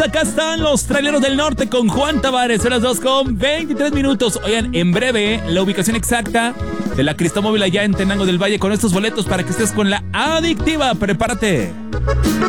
Acá están los Traileros del Norte con Juan Tavares. Son las 2:23. Oigan, en breve, la ubicación exacta de la Cristómóvil allá en Tenango del Valle con estos boletos para que estés con la adictiva. Prepárate.